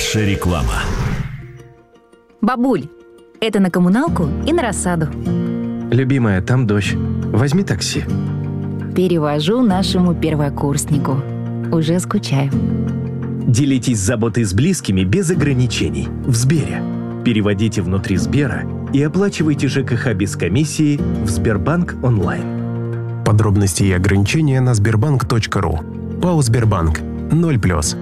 Наша реклама. Бабуль, это на коммуналку и на рассаду. Любимая, там дождь. Возьми такси. Перевожу нашему первокурснику. Уже скучаю. Делитесь заботой с близкими без ограничений. В Сбере. Переводите внутри Сбера и оплачивайте ЖКХ без комиссии в Сбербанк онлайн. Подробности и ограничения на sberbank.ru. ПАО «Сбербанк». 0+.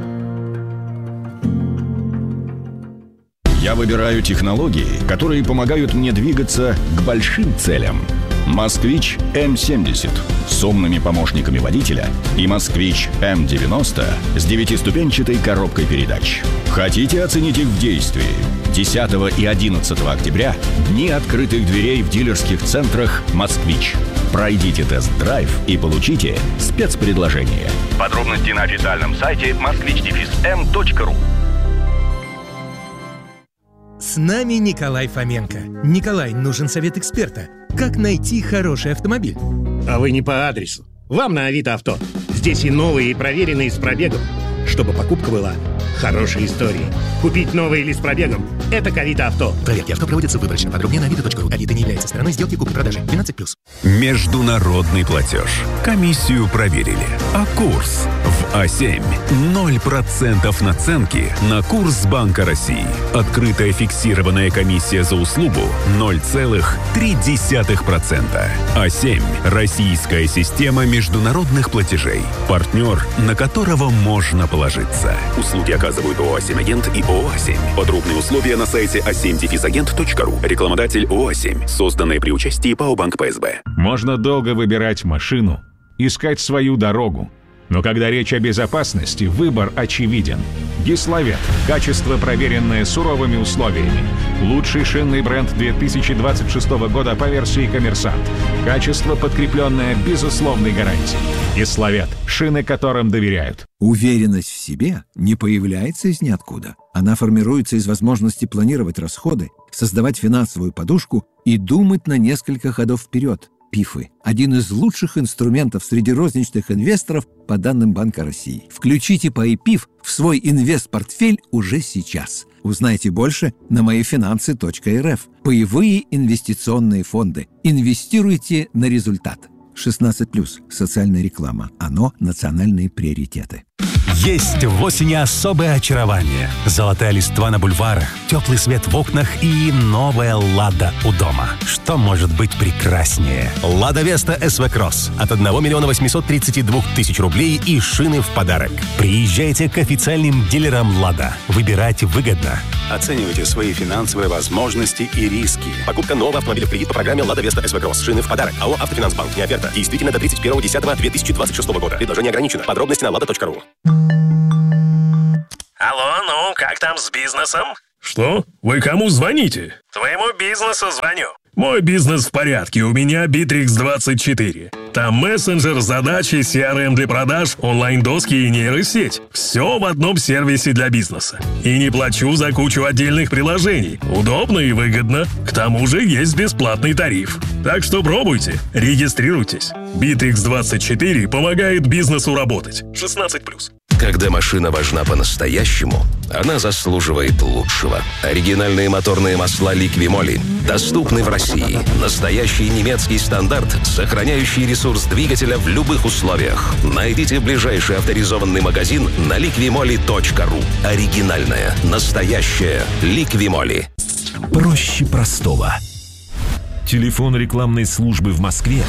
Я выбираю технологии, которые помогают мне двигаться к большим целям. «Москвич М70» с умными помощниками водителя и «Москвич М90» с 9-ступенчатой коробкой передач. Хотите оценить их в действии? 10 и 11 октября – дни открытых дверей в дилерских центрах «Москвич». Пройдите тест-драйв и получите спецпредложение. Подробности на официальном сайте moskvich-m.ru. С нами Николай Фоменко. Николай, нужен совет эксперта. Как найти хороший автомобиль? А вы не по адресу. Вам на Авито Авто. Здесь и новые, и проверенные с пробегом. Чтобы покупка была хорошей историей. Купить новый или с пробегом – это к Авито Авто. Проверки авто проводятся выборочно. Подробнее на avito.ru. Авито не является стороной сделки купли-продажи. 12+. Международный платеж. Комиссию проверили. А курс в А7. 0% наценки на курс Банка России. Открытая фиксированная комиссия за услугу 0,3%. А7. Российская система международных платежей. Партнер, на которого можно положиться. Услуги оказывают ООО «А7-агент» и ООО «А7». Подробные условия на сайте a7-agent.ru. Рекламодатель ООО «А7». Созданное при участии ПАО «Банк ПСБ». Можно долго выбирать машину, искать свою дорогу. Но когда речь о безопасности, выбор очевиден. Гиславет. Качество, проверенное суровыми условиями. Лучший шинный бренд 2026 года по версии «Коммерсант». Качество, подкрепленное безусловной гарантией. Гиславет. Шины, которым доверяют. Уверенность в себе не появляется из ниоткуда. Она формируется из возможности планировать расходы, создавать финансовую подушку и думать на несколько ходов вперед. ПИФы – один из лучших инструментов среди розничных инвесторов по данным Банка России. Включите PayPIF в свой инвестпортфель уже сейчас. Узнайте больше на moefinanсы.рф. Паевые инвестиционные фонды. Инвестируйте на результат. 16+. Социальная реклама. Оно – национальные приоритеты. Есть в осени особое очарование. Золотая листва на бульварах, теплый свет в окнах и новая «Лада» у дома. Что может быть прекраснее? «Лада Веста СВ Кросс» от 1 832 000 рублей и шины в подарок. Приезжайте к официальным дилерам «Лада». Выбирать выгодно. Оценивайте свои финансовые возможности и риски. Покупка нового автомобиля в кредит по программе «Лада Веста СВ Кросс». Шины в подарок. АО «Автофинансбанк». Не оферта. Действительно до 31.10.2026 года. Предложение ограничено. Подробности на lada.ru. Алло, ну, как там с бизнесом? Что? Вы кому звоните? Твоему бизнесу звоню. Мой бизнес в порядке, у меня Bittrex24. Там мессенджер, задачи, CRM для продаж, онлайн-доски и нейросеть. Все в одном сервисе для бизнеса. И не плачу за кучу отдельных приложений. Удобно и выгодно. К тому же есть бесплатный тариф. Так что пробуйте, регистрируйтесь. Bittrex24 помогает бизнесу работать. 16+. Когда машина важна по-настоящему, она заслуживает лучшего. Оригинальные моторные масла Liqui-Moly доступны в России. Настоящий немецкий стандарт, сохраняющий ресурс двигателя в любых условиях. Найдите ближайший авторизованный магазин на liqui-moly.ru. Оригинальная, настоящая Liqui-Moly. Проще простого. Телефон рекламной службы в Москве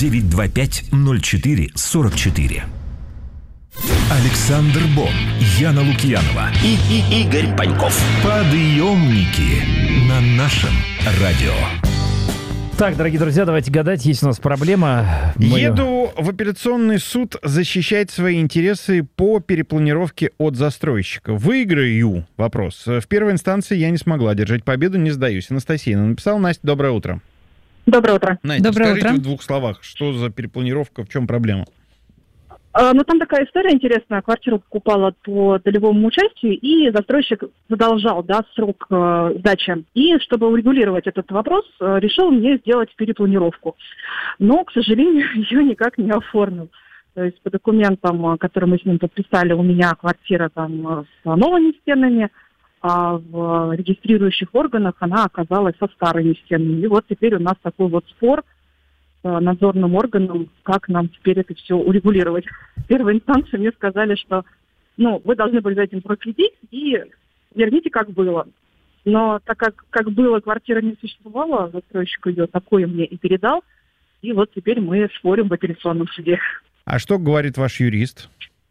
925-04-44. Александр Бон, Яна Лукьянова и Игорь Паньков. Подъемники на нашем радио. Так, дорогие друзья, давайте гадать. Есть у нас проблема. Еду в апелляционный суд защищать свои интересы по перепланировке от застройщика. Выиграю? Вопрос. В первой инстанции я не смогла одержать победу, не сдаюсь. Анастасия написала. Настя, доброе утро. Доброе утро. Настя, доброе скажите утро. в двух словах, что за перепланировка, в чем проблема? Ну, там такая история интересная. Квартиру покупала по долевому участию, и застройщик задолжал, срок сдачи. И чтобы урегулировать этот вопрос, решил мне сделать перепланировку. Но, к сожалению, ее никак не оформил. То есть по документам, которые мы с ним подписали, у меня квартира там с новыми стенами, а в регистрирующих органах она оказалась со старыми стенами. И вот теперь у нас такой вот спор с надзорным органом, как нам теперь это все урегулировать. В первой инстанции мне сказали, что вы должны были за этим проследить и верните, как было. Но так как было, квартира не существовала, застройщик ее такое мне и передал, и вот теперь мы спорим в апелляционном суде. А что говорит ваш юрист?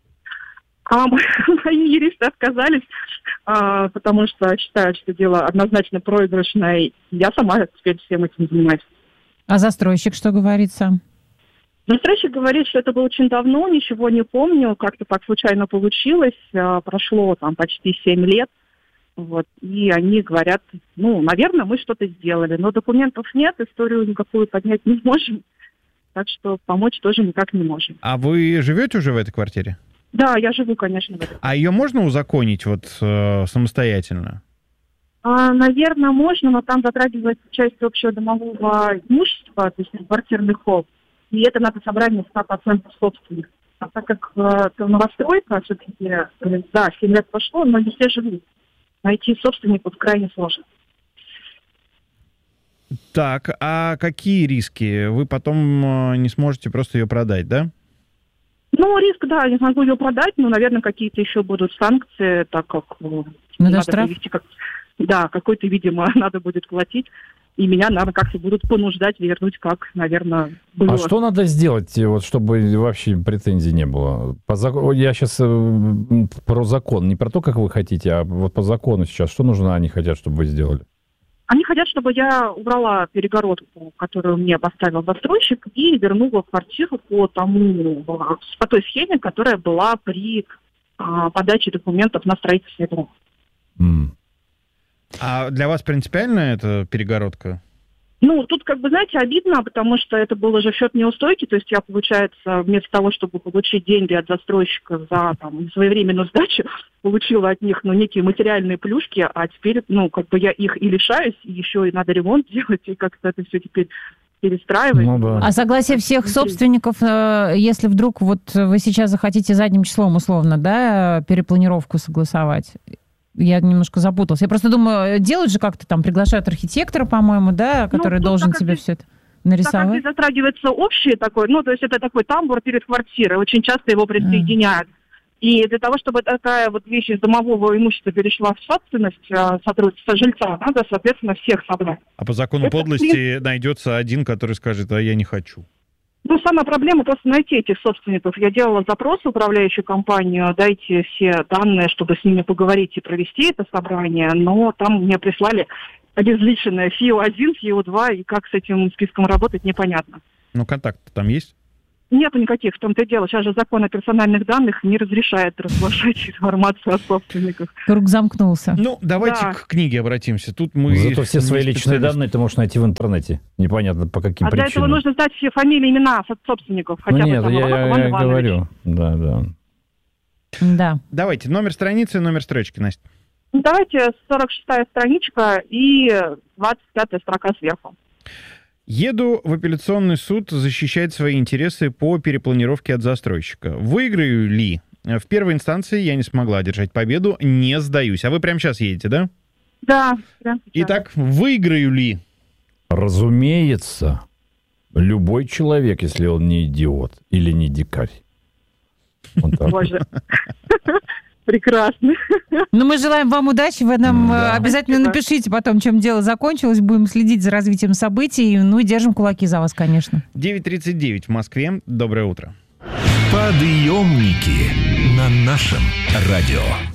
Мои юристы отказались, потому что считают, что дело однозначно проигрышное, и я сама теперь всем этим занимаюсь. А застройщик что говорит сам? Застройщик говорит, что это было очень давно, ничего не помню, как-то так случайно получилось, прошло там почти 7 лет. Вот, и они говорят, наверное, мы что-то сделали, но документов нет, историю никакую поднять не можем, так что помочь тоже никак не можем. А вы живете уже в этой квартире? Да, я живу, конечно, в этой квартире. А ее можно узаконить самостоятельно? Наверное, можно, но там затрагивается часть общего домового имущества, то есть квартирный холл, и это надо собрание 100% собственных. А так как это новостройка, все-таки, 7 лет прошло, но не все живут. Найти собственников крайне сложно. Так, а какие риски? Вы потом не сможете просто ее продать, да? Риск, да, я смогу ее продать, но, наверное, какие-то еще будут санкции, так как надо штраф? привести, какой-то, видимо, надо будет платить, и меня, наверное, как-то будут понуждать вернуть, как, наверное, было. А что надо сделать, чтобы вообще претензий не было? Я сейчас про закон, не про то, как вы хотите, а вот по закону сейчас. Что нужно они хотят, чтобы вы сделали? Они хотят, чтобы я убрала перегородку, которую мне поставил застройщик, и вернула квартиру по той схеме, которая была при подаче документов на строительство дома. А для вас принципиально эта перегородка? Тут, знаете, обидно, потому что это был уже счет неустойки, то есть я, получается, вместо того, чтобы получить деньги от застройщика за своевременную сдачу, получила от них, некие материальные плюшки, а теперь, я их и лишаюсь, и еще и надо ремонт делать, и как-то это все теперь перестраивать. Да. А согласие всех собственников, если вдруг вы сейчас захотите задним числом, условно, да, перепланировку согласовать? Я немножко запуталась. Я просто думаю, делают же как-то там, приглашают архитектора, по-моему, да, который должен тебе все это нарисовать. Так как здесь затрагивается общий такой, то есть это такой тамбур перед квартирой, очень часто его присоединяют. И для того, чтобы такая вещь из домового имущества перешла в собственность жильца, надо, соответственно, всех собрать. А по закону подлости найдется один, который скажет, а я не хочу. Самая проблема просто найти этих собственников. Я делала запрос в управляющую компанию, дайте все данные, чтобы с ними поговорить и провести это собрание, но там мне прислали обезличенное ФИО-1, ФИО-2, и как с этим списком работать, непонятно. Контакты там есть? Нету никаких, в том-то и дело. Сейчас же закон о персональных данных не разрешает разглашать информацию о собственниках. Круг замкнулся. Давайте к книге обратимся. Тут мы... Зато все свои личные данные ты можешь найти в интернете. Непонятно, по каким причинам. Для этого нужно знать все фамилии, имена собственников. Хотя бы я говорю. Да. Давайте, номер страницы, номер строчки, Настя. Давайте 46-я страничка и 25-я строка сверху. Еду в апелляционный суд защищать свои интересы по перепланировке от застройщика. Выиграю ли? В первой инстанции я не смогла одержать победу, не сдаюсь. А вы прямо сейчас едете, да? Да, прямо сейчас. Итак, выиграю ли? Разумеется, любой человек, если он не идиот или не дикарь. Боже. Прекрасно. Мы желаем вам удачи. Вы нам обязательно напишите потом, чем дело закончилось. Будем следить за развитием событий. И держим кулаки за вас, конечно. 9:39 в Москве. Доброе утро. Подъемники на нашем радио.